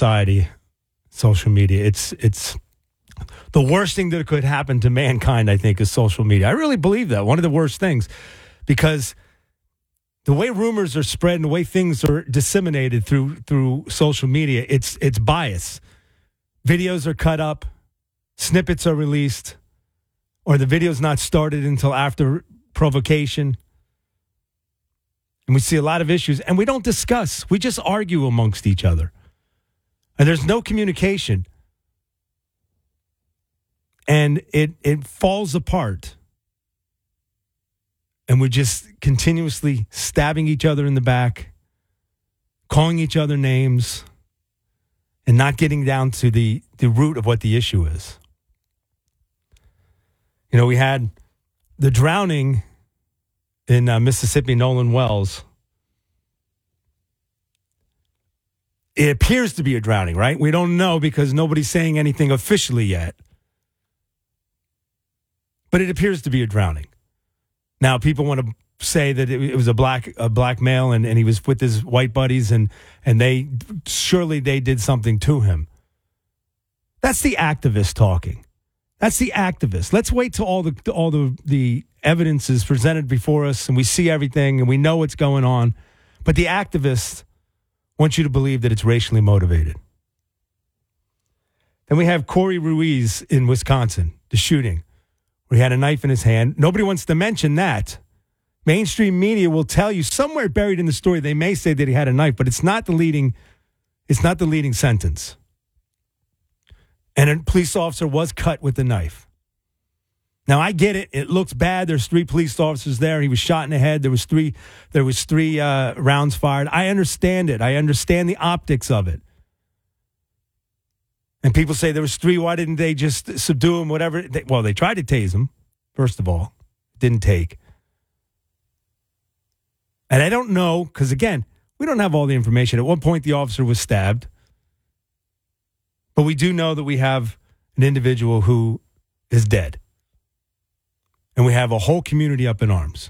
society, social media. It's the worst thing that could happen to mankind, I think, is social media. I really believe that. One of the worst things, because the way rumors are spread and the way things are disseminated through social media, it's bias. Videos are cut up, snippets are released, or the video's not started until after provocation. And we see a lot of issues, and we don't discuss. We just argue amongst each other. And there's no communication. And it falls apart. And we're just continuously stabbing each other in the back, calling each other names, and not getting down to the root of what the issue is. You know, we had the drowning in Mississippi, Nolan Wells. It appears to be a drowning, right? We don't know because nobody's saying anything officially yet. But it appears to be a drowning. Now, people want to say that it was a black male and he was with his white buddies and they did something to him. That's the activist talking. That's the activist. Let's wait till all the evidence is presented before us and we see everything and we know what's going on. But the activist wants you to believe that it's racially motivated. Then we have Corey Ruiz in Wisconsin, the shooting, where he had a knife in his hand. Nobody wants to mention that. Mainstream media will tell you somewhere buried in the story, they may say that he had a knife, but it's not the leading sentence. And a police officer was cut with a knife. Now, I get it. It looks bad. There's 3 police officers there. He was shot in the head. There was three rounds fired. I understand it. I understand the optics of it. And people say there was 3. Why didn't they just subdue him, whatever? They tried to tase him, first of all. Didn't take. And I don't know, because, again, we don't have all the information. At one point, the officer was stabbed. But we do know that we have an individual who is dead. And we have a whole community up in arms.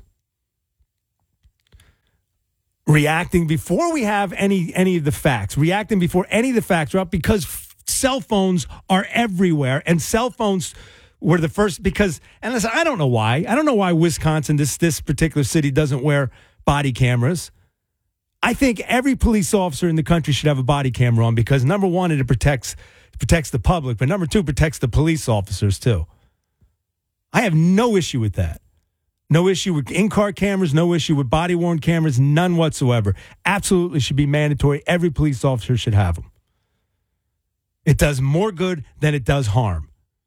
Reacting before we have any of the facts. Reacting before any of the facts are up because cell phones are everywhere. And cell phones were the first because, and listen, I don't know why. I don't know why Wisconsin, this particular city, doesn't wear body cameras. I think every police officer in the country should have a body camera on because, number one, it protects the public, but number 2, protects the police officers too. I have no issue with that. No issue with in-car cameras, no issue with body-worn cameras, none whatsoever. Absolutely should be mandatory. Every police officer should have them. It does more good than it does harm.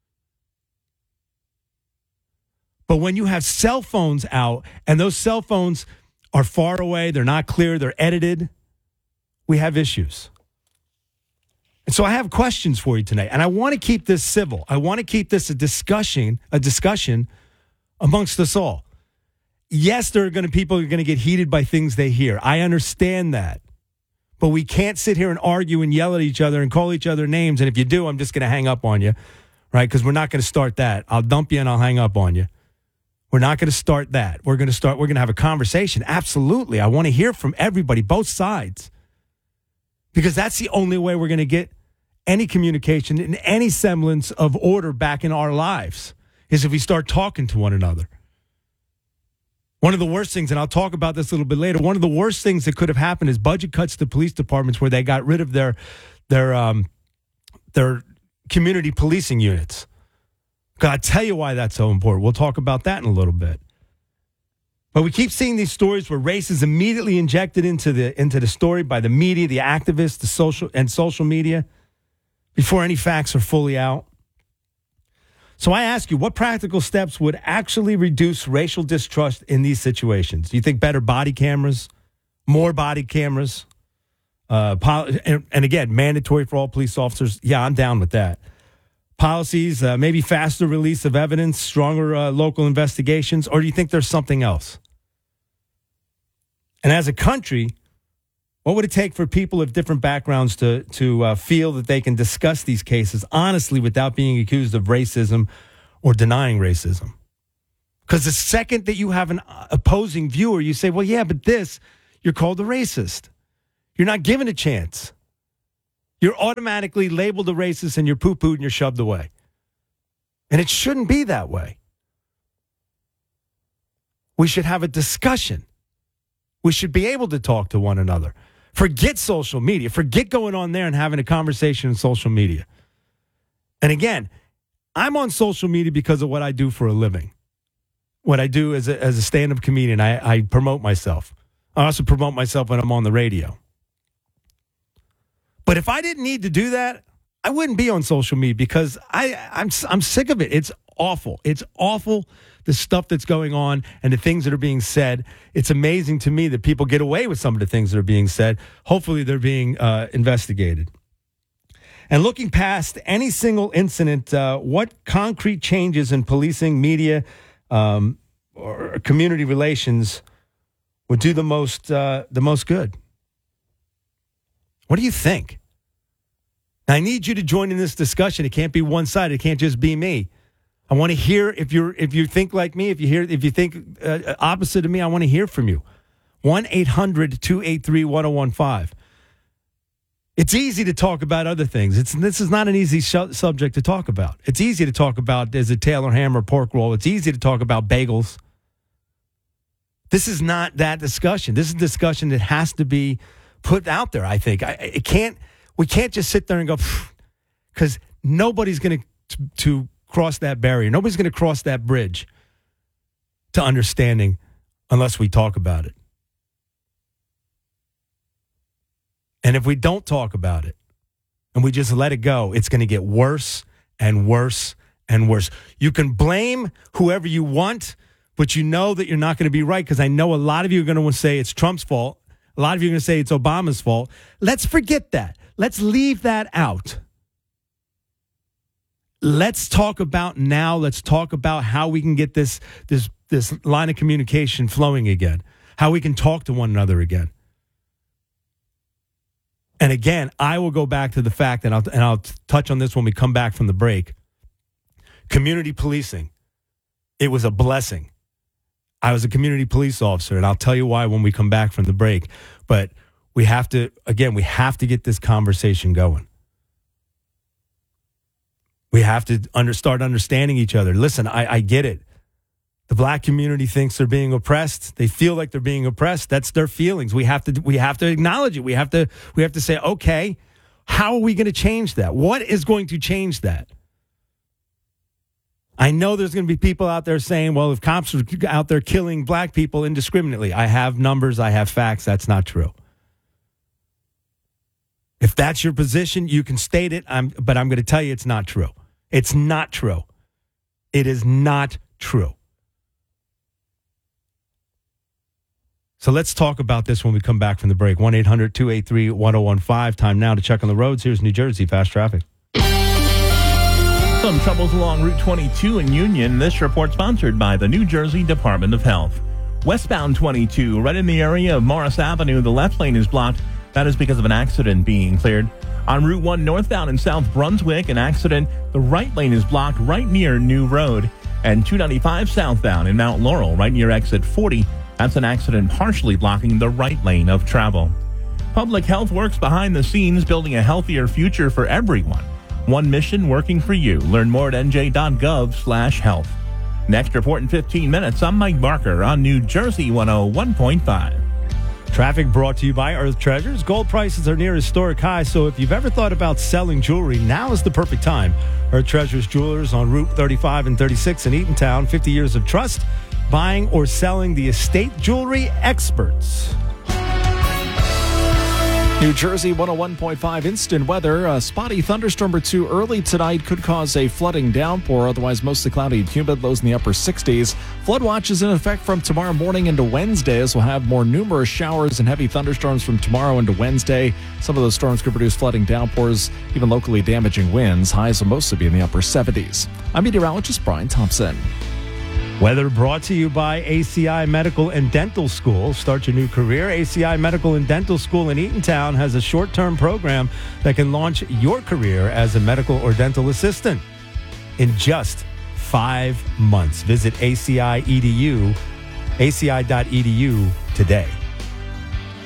But when you have cell phones out and those cell phones are far away, they're not clear, they're edited, we have issues. And so I have questions for you tonight, and I want to keep this civil. I want to keep this a discussion amongst us all. Yes, people are going to get heated by things they hear. I understand that. But we can't sit here and argue and yell at each other and call each other names, and if you do, I'm just going to hang up on you, right? Because we're not going to start that. I'll dump you and I'll hang up on you. We're not going to start that. We're going to have a conversation. Absolutely. I want to hear from everybody, both sides. Because that's the only way we're going to get any communication and any semblance of order back in our lives is if we start talking to one another. One of the worst things, and I'll talk about this a little bit later, one of the worst things that could have happened is budget cuts to police departments where they got rid of their community policing units. I'll tell you why that's so important. We'll talk about that in a little bit. But we keep seeing these stories where race is immediately injected into the story by the media, the activists, the social media, before any facts are fully out. So I ask you, what practical steps would actually reduce racial distrust in these situations? Do you think better body cameras, more body cameras, and again, mandatory for all police officers? Yeah, I'm down with that. Policies, maybe faster release of evidence, stronger local investigations, or do you think there's something else? And as a country, what would it take for people of different backgrounds to feel that they can discuss these cases honestly without being accused of racism or denying racism? Because the second that you have an opposing viewer, you say, well, yeah, but you're called a racist. You're not given a chance. You're automatically labeled a racist and you're poo-pooed and you're shoved away. And it shouldn't be that way. We should have a discussion. We should be able to talk to one another. Forget social media. Forget going on there and having a conversation on social media. And again, I'm on social media because of what I do for a living. What I do as a stand-up comedian, I promote myself. I also promote myself when I'm on the radio. But if I didn't need to do that, I wouldn't be on social media because I'm sick of it. It's awful. It's awful, the stuff that's going on and the things that are being said. It's amazing to me that people get away with some of the things that are being said. Hopefully they're being investigated. And looking past any single incident, what concrete changes in policing, media, or community relations would do the most good? What do you think? I need you to join in this discussion. It can't be one-sided. It can't just be me. I want to hear if you think like me, if you think opposite of me. I want to hear from you. 1-800-283-1015. It's easy to talk about other things. This is not an easy subject to talk about. It's easy to talk about is it Taylor ham or pork roll. It's easy to talk about bagels. This is not that discussion. This is a discussion that has to be put out there, I think. We can't just sit there and go, because nobody's going to cross that barrier. Nobody's going to cross that bridge to understanding unless we talk about it. And if we don't talk about it and we just let it go, it's going to get worse and worse and worse. You can blame whoever you want, but you know that you're not going to be right, because I know a lot of you are going to say it's Trump's fault. A lot of you are going to say it's Obama's fault. Let's forget that. Let's leave that out. Let's talk about now. Let's talk about how we can get this line of communication flowing again, how we can talk to one another again. And again, I will go back to the fact that I'll touch on this when we come back from the break. Community policing. It was a blessing. I was a community police officer, and I'll tell you why when we come back from the break. But we have to get this conversation going. We have to start understanding each other. Listen, I get it. The black community thinks they're being oppressed. They feel like they're being oppressed. That's their feelings. We have to acknowledge it. We have to say, okay, how are we going to change that? What is going to change that? I know there's going to be people out there saying, well, if cops are out there killing black people indiscriminately, I have numbers, I have facts. That's not true. If that's your position, you can state it, but I'm going to tell you it's not true. It's not true. It is not true. So let's talk about this when we come back from the break. 1-800-283-1015. Time now to check on the roads. Here's New Jersey Fast Traffic. Some troubles along Route 22 in Union. This report sponsored by the New Jersey Department of Health. Westbound 22, right in the area of Morris Avenue, the left lane is blocked. That is because of an accident being cleared. On Route 1 northbound in South Brunswick, an accident. The right lane is blocked right near New Road. And 295 southbound in Mount Laurel, right near exit 40. That's an accident partially blocking the right lane of travel. Public health works behind the scenes, building a healthier future for everyone. One mission working for you. Learn more at nj.gov/health. Next report in 15 minutes. I'm Mike Barker on New Jersey 101.5. Traffic brought to you by Earth Treasures. Gold prices are near historic highs, so if you've ever thought about selling jewelry, now is the perfect time. Earth Treasures Jewelers on Route 35 and 36 in Eatontown. 50 years of trust, buying or selling the estate jewelry experts. New Jersey 101.5 instant weather. A spotty thunderstorm or two early tonight could cause a flooding downpour. Otherwise, mostly cloudy and humid. Lows in the upper 60s. Flood watch is in effect from tomorrow morning into Wednesday, as we'll have more numerous showers and heavy thunderstorms from tomorrow into Wednesday. Some of those storms could produce flooding downpours, even locally damaging winds. Highs will mostly be in the upper 70s. I'm meteorologist Brian Thompson. Weather brought to you by ACI Medical and Dental School. Start your new career. ACI Medical and Dental School in Eatontown has a short-term program that can launch your career as a medical or dental assistant in just 5 months. Visit ACI.edu today.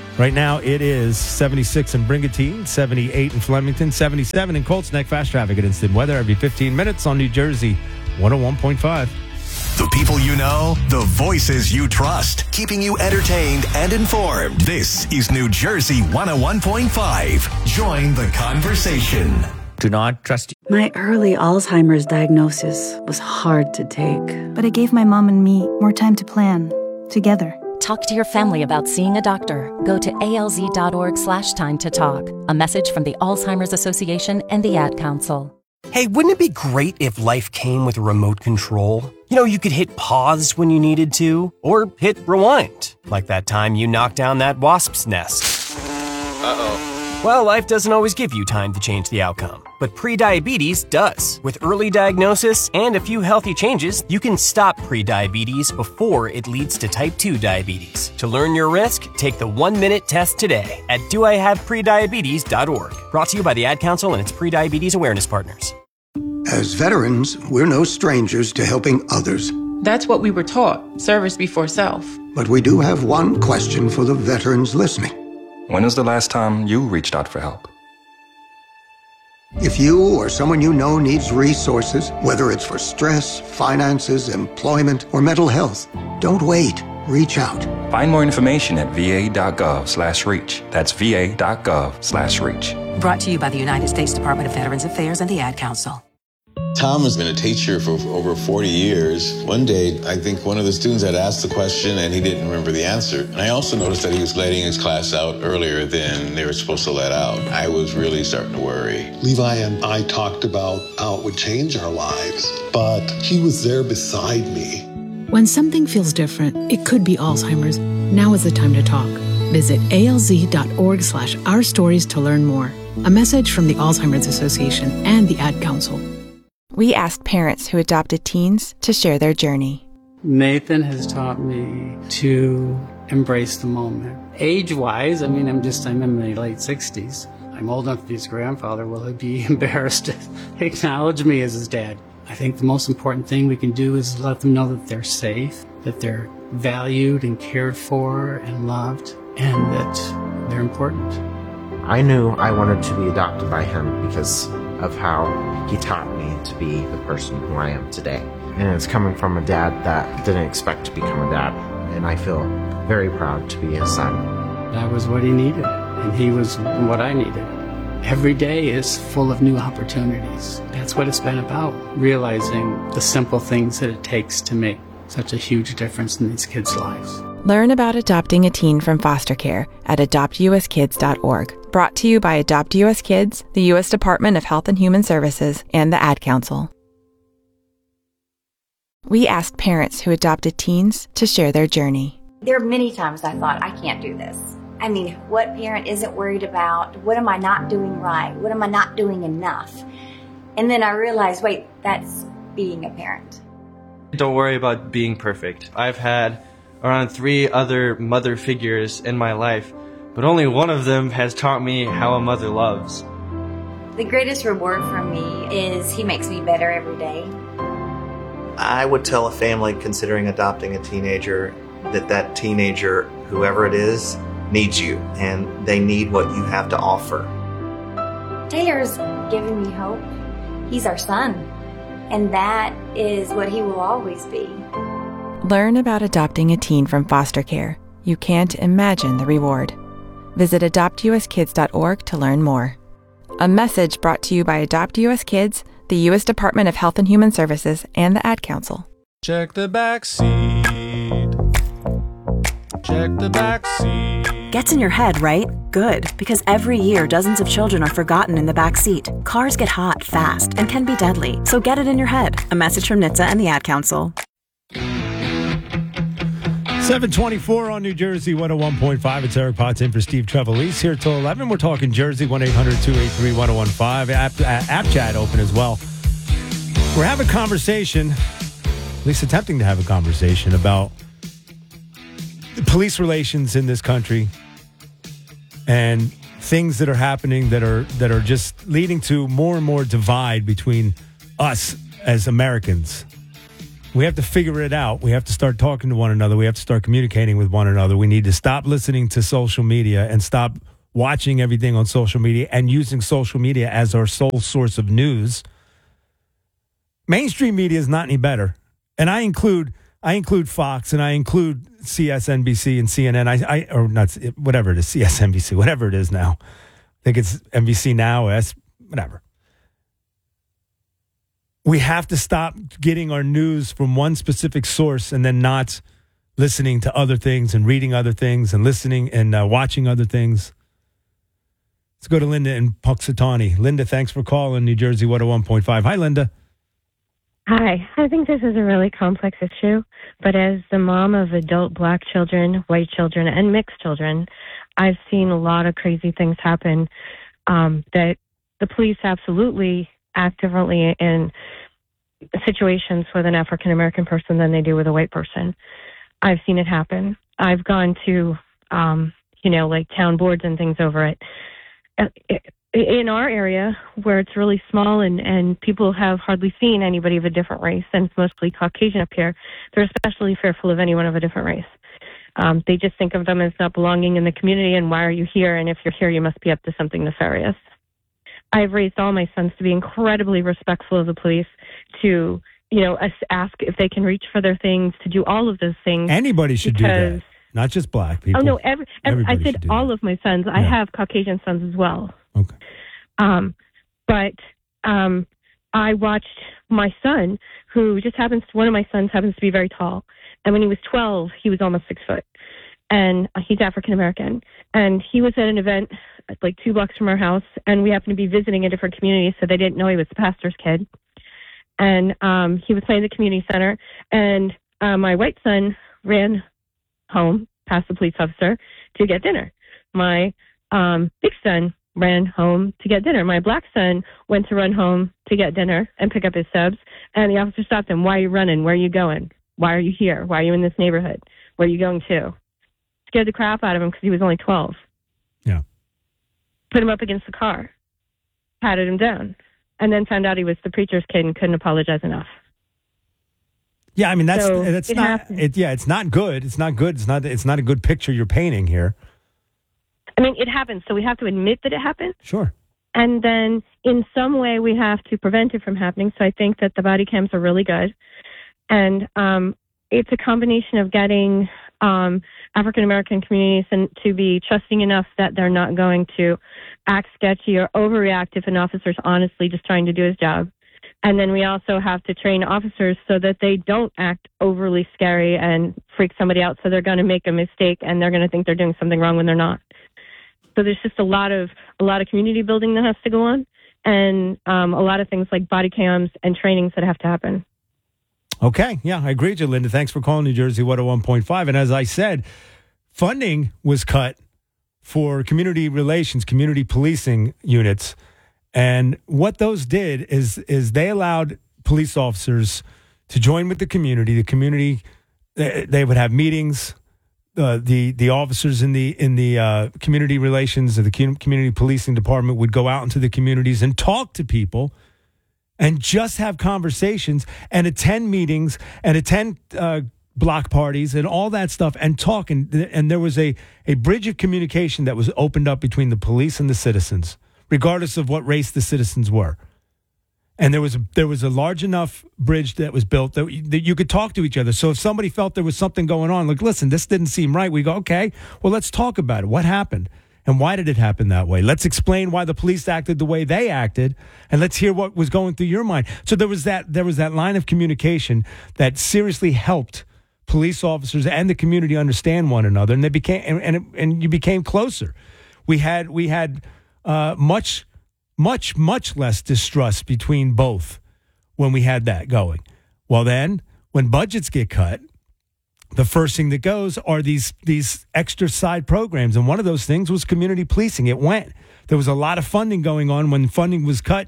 Right now, it is 76 in Brigantine, 78 in Flemington, 77 in Colts Neck. Fast traffic at Instant Weather every 15 minutes on New Jersey 101.5. The people you know, the voices you trust, keeping you entertained and informed. This is New Jersey 101.5. Join the conversation. Do not trust you. My early Alzheimer's diagnosis was hard to take. But it gave my mom and me more time to plan, together. Talk to your family about seeing a doctor. Go to alz.org/time to talk. A message from the Alzheimer's Association and the Ad Council. Hey, wouldn't it be great if life came with a remote control? You know, you could hit pause when you needed to, or hit rewind, like that time you knocked down that wasp's nest. Uh-oh. Well, life doesn't always give you time to change the outcome, but prediabetes does. With early diagnosis and a few healthy changes, you can stop prediabetes before it leads to type 2 diabetes. To learn your risk, take the 1-minute test today at doihaveprediabetes.org. Brought to you by the Ad Council and its prediabetes awareness partners. As veterans, we're no strangers to helping others. That's what we were taught, service before self. But we do have one question for the veterans listening. When was the last time you reached out for help? If you or someone you know needs resources, whether it's for stress, finances, employment, or mental health, don't wait. Reach out. Find more information at va.gov/reach. That's va.gov/reach. Brought to you by the United States Department of Veterans Affairs and the Ad Council. Tom has been a teacher for over 40 years. One day, I think one of the students had asked the question and he didn't remember the answer. And I also noticed that he was letting his class out earlier than they were supposed to let out. I was really starting to worry. Levi and I talked about how it would change our lives, but he was there beside me. When something feels different, it could be Alzheimer's. Now is the time to talk. Visit alz.org/ourstories to learn more. A message from the Alzheimer's Association and the Ad Council. We asked parents who adopted teens to share their journey. Nathan has taught me to embrace the moment. Age-wise, I'm in my late 60s. I'm old enough to be his grandfather. Will he be embarrassed to acknowledge me as his dad? I think the most important thing we can do is let them know that they're safe, that they're valued and cared for and loved, and that they're important. I knew I wanted to be adopted by him because of how he taught me to be the person who I am today. And it's coming from a dad that didn't expect to become a dad. And I feel very proud to be his son. That was what he needed, and he was what I needed. Every day is full of new opportunities. That's what it's been about, realizing the simple things that it takes to make such a huge difference in these kids' lives. Learn about adopting a teen from foster care at adoptuskids.org. Brought to you by Adopt U.S. Kids, the U.S. Department of Health and Human Services, and the Ad Council. We asked parents who adopted teens to share their journey. There are many times I thought, I can't do this. I mean, what parent isn't worried about, what am I not doing right? What am I not doing enough? And then I realized, wait, that's being a parent. Don't worry about being perfect. I've had around 3 other mother figures in my life, but only one of them has taught me how a mother loves. The greatest reward for me is he makes me better every day. I would tell a family considering adopting a teenager that teenager, whoever it is, needs you, and they need what you have to offer. Taylor's given me hope. He's our son, and that is what he will always be. Learn about adopting a teen from foster care. You can't imagine the reward. Visit adoptuskids.org to learn more. A message brought to you by Adopt U.S. Kids, the U.S. Department of Health and Human Services, and the Ad Council. Check the back seat. Check the back seat. Gets in your head, right? Good, because every year dozens of children are forgotten in the back seat. Cars get hot fast and can be deadly, so get it in your head. A message from NHTSA and the Ad Council. 724 on New Jersey 101.5. It's Eric Potts in for Steve Trevelise here till 11. We're talking Jersey 1-800-283-1015. App chat open as well. We're having a conversation, at least attempting to have a conversation about the police relations in this country and things that are happening that are just leading to more and more divide between us as Americans. We have to figure it out. We have to start talking to one another. We have to start communicating with one another. We need to stop listening to social media and stop watching everything on social media and using social media as our sole source of news. Mainstream media is not any better. And I include Fox and I include CSNBC and CNN. Or not, whatever it is, CSNBC, whatever it is now. I think it's NBC Now, whatever. We have to stop getting our news from one specific source and then not listening to other things and reading other things and listening and watching other things. Let's go to Linda in Puxatawny. Linda, thanks for calling New Jersey 101.5. Hi, Linda. Hi. I think this is a really complex issue, but as the mom of adult black children, white children, and mixed children, I've seen a lot of crazy things happen that the police absolutely act differently in situations with an African-American person than they do with a white person. I've seen it happen. I've gone to, like town boards and things over it. In our area, where it's really small and people have hardly seen anybody of a different race, and it's mostly Caucasian up here, they're especially fearful of anyone of a different race. They just think of them as not belonging in the community, and why are you here? And if you're here, you must be up to something nefarious. I've raised all my sons to be incredibly respectful of the police, to, ask if they can reach for their things, to do all of those things. Anybody should do that, not just black people. Oh, no, I said all of my sons. Yeah. I have Caucasian sons as well. Okay. But I watched my son, one of my sons happens to be very tall. And when he was 12, he was almost 6 foot. And he's African-American. And he was at an event like 2 blocks from our house, and we happened to be visiting a different community, so they didn't know he was the pastor's kid. And he was playing the community center, and my white son ran home past the police officer to get dinner. My big son ran home to get dinner. My black son went to run home to get dinner and pick up his subs, and the officer stopped him. Why are you running? Where are you going? Why are you here? Why are you in this neighborhood? Where are you going to? Scared the crap out of him because he was only 12. Yeah. Put him up against the car, patted him down, and then found out he was the preacher's kid and couldn't apologize enough. Yeah, I mean it's not good. It's not good. It's not a good picture you're painting here. I mean, it happens, so we have to admit that it happened. Sure. And then in some way we have to prevent it from happening. So I think that the body cams are really good. And it's a combination of getting African-American communities and to be trusting enough that they're not going to act sketchy or overreact if an officer's honestly just trying to do his job. And then we also have to train officers so that they don't act overly scary and freak somebody out, so they're going to make a mistake and they're going to think they're doing something wrong when they're not. So there's just a lot of community building that has to go on, and a lot of things like body cams and trainings that have to happen. Okay, yeah, I agree with you, Linda. Thanks for calling New Jersey 101.5. And as I said, funding was cut for community relations, community policing units. And what those did is they allowed police officers to join with the community. The community, they would have meetings. The officers in the community relations of the community policing department would go out into the communities and talk to people and just have conversations and attend meetings and attend block parties and all that stuff and talk. And there was a bridge of communication that was opened up between the police and the citizens, regardless of what race the citizens were. And there was a large enough bridge that was built that you could talk to each other. So if somebody felt there was something going on, like, listen, this didn't seem right, we go, okay, well, let's talk about it. What happened? And why did it happen that way? Let's explain why the police acted the way they acted, and let's hear what was going through your mind. So there was that line of communication that seriously helped police officers and the community understand one another, and they became and you became closer. We had much less distrust between both when we had that going. Well, then when budgets get cut, the first thing that goes are these extra side programs. And one of those things was community policing. There was a lot of funding going on when funding was cut,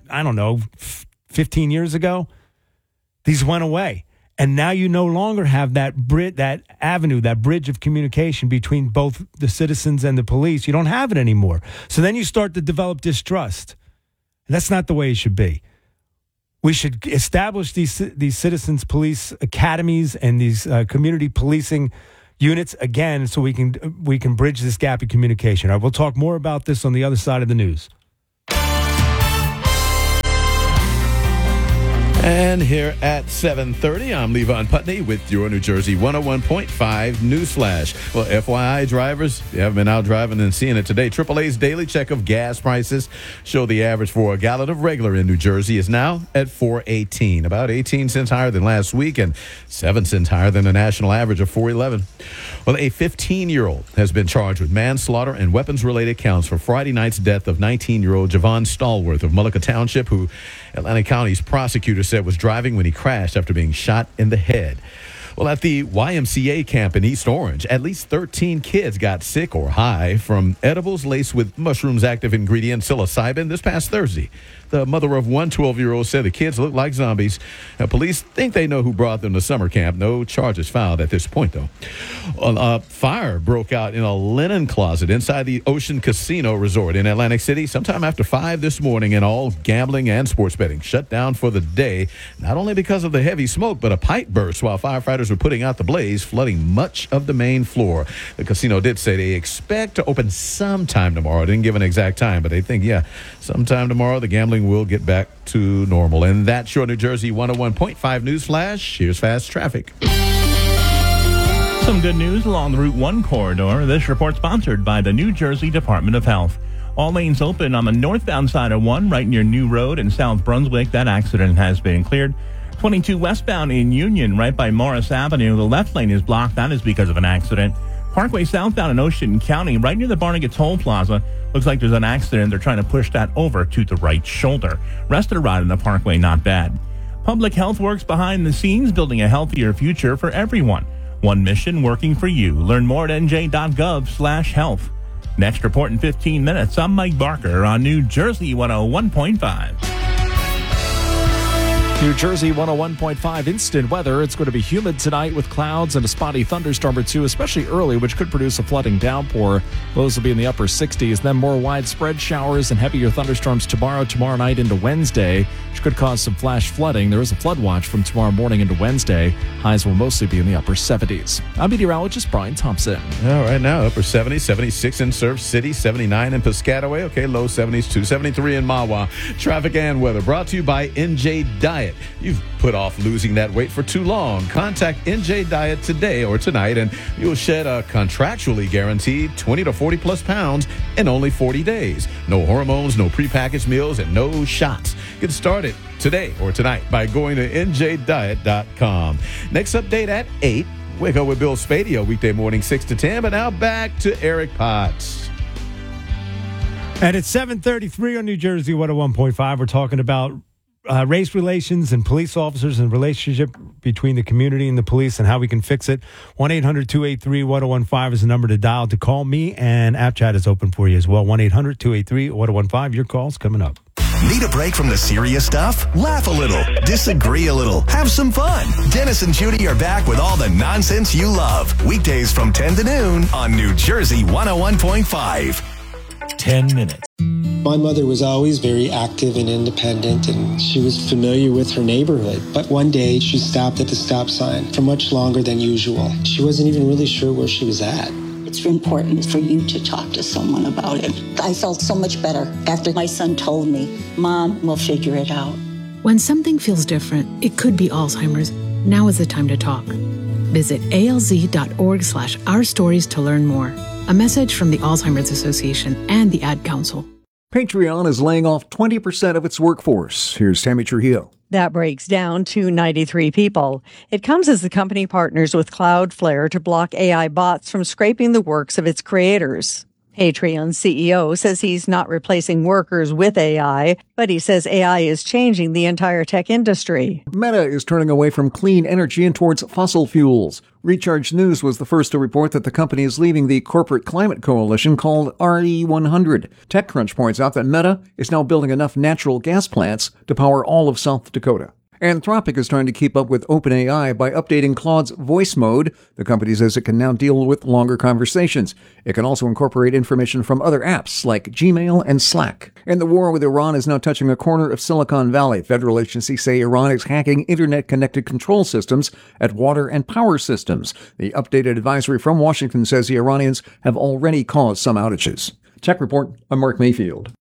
15 years ago. These went away. And now you no longer have that avenue, that bridge of communication between both the citizens and the police. You don't have it anymore. So then you start to develop distrust. And that's not the way it should be. We should establish these citizens police academies and these community policing units again, so we can bridge this gap in communication. All right, we'll talk more about this on the other side of the news. And here at 7:30, I'm Levon Putney with your New Jersey 101.5 Newsflash. Well, FYI, drivers, you haven't been out driving and seeing it today. AAA's daily check of gas prices show the average for a gallon of regular in New Jersey is now at $4.18, about 18 cents higher than last week and 7 cents higher than the national average of $4.11. Well, a 15-year-old has been charged with manslaughter and weapons-related counts for Friday night's death of 19-year-old Javon Stallworth of Mullica Township, who Atlantic County's prosecutor said was driving when he crashed after being shot in the head. Well, at the YMCA camp in East Orange, at least 13 kids got sick or high from edibles laced with mushrooms' active ingredient psilocybin this past Thursday. The mother of one 12-year-old said the kids look like zombies. Police think they know who brought them to summer camp. No charges filed at this point, though. A fire broke out in a linen closet inside the Ocean Casino Resort in Atlantic City sometime after 5 this morning, and all gambling and sports betting shut down for the day, not only because of the heavy smoke, but a pipe burst while firefighters were putting out the blaze, flooding much of the main floor. The casino did say they expect to open sometime tomorrow. Didn't give an exact time, but they think, sometime tomorrow the gambling will get back to normal. And that's your New Jersey 101.5 News Flash. Here's fast traffic. Some good news along the Route 1 corridor. This report sponsored by the New Jersey Department of Health. All lanes open on the northbound side of 1 right near New Road in South Brunswick. That accident has been cleared. 22 westbound in Union right by Morris Avenue. The left lane is blocked. That is because of an accident. Parkway southbound in Ocean County right near the Barnegat Toll Plaza. Looks like there's an accident. They're trying to push that over to the right shoulder. Rest of the ride on the Parkway, not bad. Public Health works behind the scenes, building a healthier future for everyone. One mission working for you. Learn more at nj.gov/health. Next report in 15 minutes. I'm Mike Barker on New Jersey 101.5. New Jersey 101.5 instant weather. It's going to be humid tonight with clouds and a spotty thunderstorm or two, especially early, which could produce a flooding downpour. Lows will be in the upper 60s. Then more widespread showers and heavier thunderstorms tomorrow night into Wednesday, which could cause some flash flooding. There is a flood watch from tomorrow morning into Wednesday. Highs will mostly be in the upper 70s. I'm meteorologist Brian Thompson. All right, now upper 70s, 76 in Surf City, 79 in Piscataway. Okay, low 70s, 273 in Mahwah. Traffic and weather brought to you by NJ Diet. You've put off losing that weight for too long. Contact NJ Diet today or tonight, and you'll shed a contractually guaranteed 20 to 40 plus pounds in only 40 days. No hormones, no prepackaged meals, and no shots. Get started today or tonight by going to njdiet.com. Next update at 8. Wake up with Bill Spadio weekday morning 6 to 10. But now back to Eric Potts. And it's 7:33 on New Jersey 101.5. We're talking about race relations and police officers and relationship between the community and the police and how we can fix it. 1-800-283-1015 is the number to dial to call me, and App Chat is open for you as well. 1-800-283-1015. Your call's coming up. Need a break from the serious stuff? Laugh a little, disagree a little, have some fun. Dennis and Judy are back with all the nonsense you love. Weekdays from 10 to noon on New Jersey 101.5. 10 minutes. My mother was always very active and independent, and she was familiar with her neighborhood. But one day, she stopped at the stop sign for much longer than usual. She wasn't even really sure where she was at. It's important for you to talk to someone about it. I felt so much better after my son told me, Mom, we'll figure it out. When something feels different, it could be Alzheimer's. Now is the time to talk. Visit alz.org/ourstories to learn more. A message from the Alzheimer's Association and the Ad Council. Patreon is laying off 20% of its workforce. Here's Tammy Trujillo. That breaks down to 93 people. It comes as the company partners with Cloudflare to block AI bots from scraping the works of its creators. Patreon's CEO says he's not replacing workers with AI, but he says AI is changing the entire tech industry. Meta is turning away from clean energy and towards fossil fuels. Recharge News was the first to report that the company is leaving the corporate climate coalition called RE100. TechCrunch points out that Meta is now building enough natural gas plants to power all of South Dakota. Anthropic is trying to keep up with OpenAI by updating Claude's voice mode. The company says it can now deal with longer conversations. It can also incorporate information from other apps like Gmail and Slack. And the war with Iran is now touching a corner of Silicon Valley. Federal agencies say Iran is hacking internet-connected control systems at water and power systems. The updated advisory from Washington says the Iranians have already caused some outages. Check report. I'm Mark Mayfield.